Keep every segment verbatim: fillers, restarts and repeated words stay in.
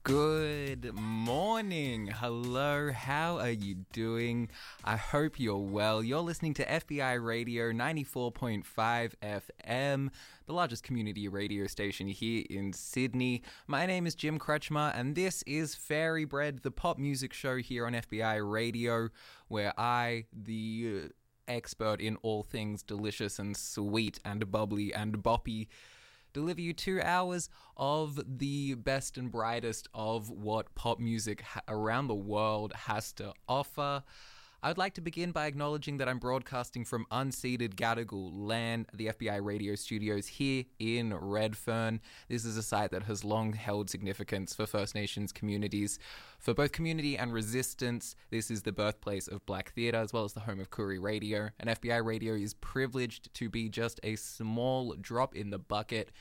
Good morning. Hello, how are you doing? I hope you're well. You're listening to F B I Radio ninety-four point five F M, the largest community radio station here in Sydney. My name is Jim Kretschmer, and this is Fairy Bread, the pop music show here on F B I Radio, where I, the uh, expert in all things delicious and sweet and bubbly and boppy, deliver you two hours of the best and brightest of what pop music ha- around the world has to offer. I'd like to begin by acknowledging that I'm broadcasting from unceded Gadigal land, the F B I radio studios here in Redfern. This is a site that has long held significance for First Nations communities. For both community and resistance, this is the birthplace of Black theatre as well as the home of Koori Radio. And F B I Radio is privileged to be just a small drop in the bucket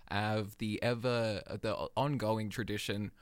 of the ever, the ongoing tradition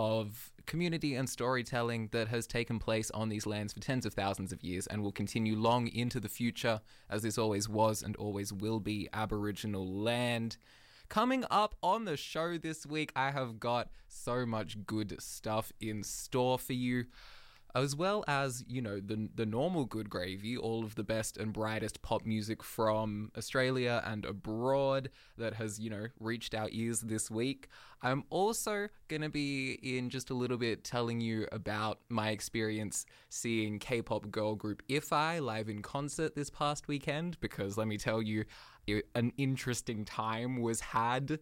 of community and storytelling that has taken place on these lands for tens of thousands of years and will continue long into the future, as this always was and always will be Aboriginal land. Coming up on the show this week, I have got so much good stuff in store for you, as well as, you know, the the normal good gravy, all of the best and brightest pop music from Australia and abroad that has, you know, reached our ears this week. I'm also going to be in just a little bit telling you about my experience seeing K-pop girl group I F I live in concert this past weekend, because let me tell you, an interesting time was had.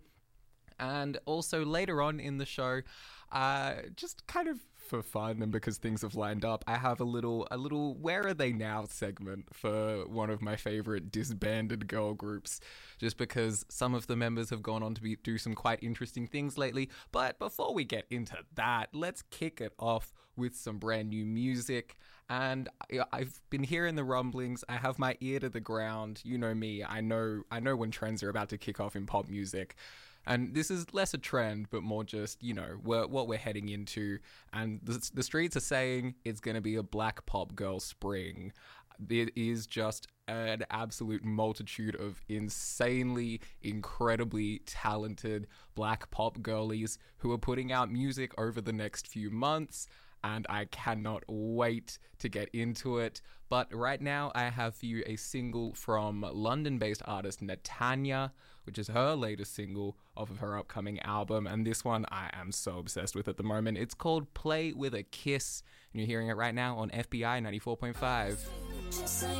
And also later on in the show, uh, just kind of for fun and because things have lined up, I have a little a little Where Are They Now segment for one of my favorite disbanded girl groups, just because some of the members have gone on to be, do some quite interesting things lately. But before we get into that, let's kick it off with some brand new music. And I've been hearing the rumblings. I have my ear to the ground. You know me. I know I know when trends are about to kick off in pop music. And this is less a trend, but more just, you know, we're, what we're heading into. And the, the streets are saying it's going to be a black pop girl spring. It is just an absolute multitude of insanely, incredibly talented black pop girlies who are putting out music over the next few months. And I cannot wait to get into it. But right now, I have for you a single from London-based artist Netanya, which is her latest single off of her upcoming album. And this one I am so obsessed with at the moment. It's called Play With A Kiss, and you're hearing it right now on F B I ninety-four point five. Just say